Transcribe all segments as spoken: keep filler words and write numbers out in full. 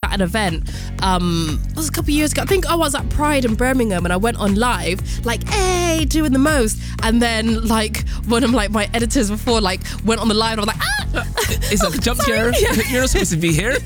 at an event. Um, it was a couple of years ago. I think I was at Pride in Birmingham, and I went on live, like, hey, doing the most. And then, like, one of like my editors before, like, went on the live, and I was like, ah, it's like jump scare. Yeah. You're not supposed to be here.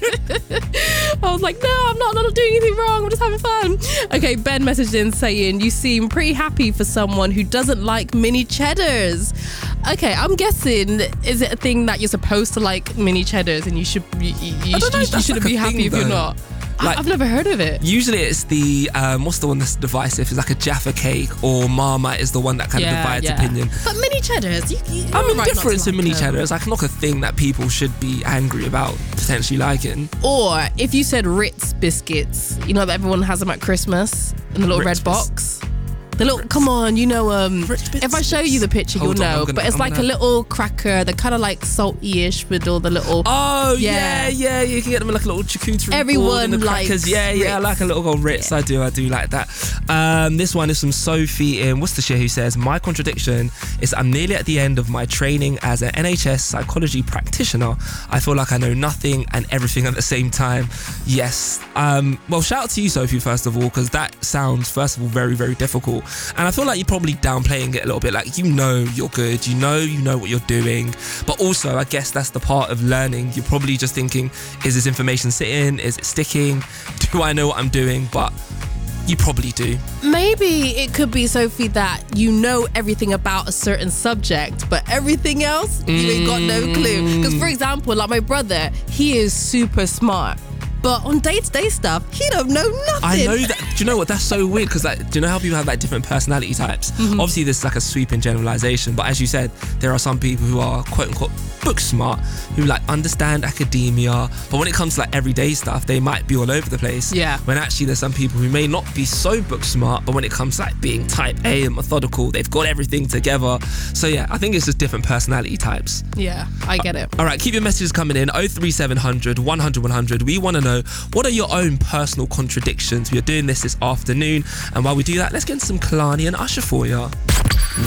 I was like, no, I'm not, I'm not doing anything wrong. I'm just having fun. Okay, Ben messaged in saying, you seem pretty happy for someone who doesn't like mini cheddars. Okay, I'm guessing, is it a thing that you're supposed to like mini cheddars and you should you, you, you, you, you shouldn't like be happy thing, if you're though. not? Like, I've never heard of it. Usually it's the, um, what's the one that's divisive? It's like a Jaffa cake, or Marmite is the one that kind yeah, of divides yeah. opinion. But mini cheddars, you, you, I'm right indifferent to, to like mini them. cheddars. Like, not a thing that people should be angry about potentially liking. Or if you said Ritz biscuits, you know that everyone has them at Christmas in the little Ritz red box. The little, come on, you know, um, if I show you the picture, Hold you'll on, know. I'm gonna- but it's I'm like gonna- a little cracker. They're kind of like salty-ish with all the little. Oh, yeah, Yeah. yeah. You can get them in like a little charcuterie board Everyone and the crackers. likes Yeah, yeah. I Ritz. like a little old Ritz. Yeah. I do, I do like that. Um, this one is from Sophie in Worcestershire, who says, my contradiction is I'm nearly at the end of my training as an N H S psychology practitioner. I feel like I know nothing and everything at the same time. Yes. Um, well, shout out to you, Sophie, first of all, because that sounds, first of all, very, very difficult. And I feel like you're probably downplaying it a little bit. Like, you know you're good. You know you know what you're doing. But also, I guess that's the part of learning. You're probably just thinking, is this information sitting? Is it sticking? Do I know what I'm doing? But you probably do. Maybe it could be, Sophie, that you know everything about a certain subject, but everything else, you ain't got no clue. Because, for example, like my brother, he is super smart. But on day-to-day stuff, he don't know nothing. I know that. Do you know what? That's so weird, because like, do you know how people have like different personality types? Mm-hmm. Obviously, this is like a sweeping generalization, but as you said, there are some people who are quote unquote book smart, who like understand academia, but when it comes to like everyday stuff, they might be all over the place. Yeah. When actually, there's some people who may not be so book smart, but when it comes to like being type A and methodical, they've got everything together. So yeah, I think it's just different personality types. Yeah, I get it. All right, keep your messages coming in. oh three seven hundred, one hundred, one hundred. We want to know, what are your own personal contradictions? We are doing this this afternoon. And while we do that, let's get into some Kalani and Usher for you.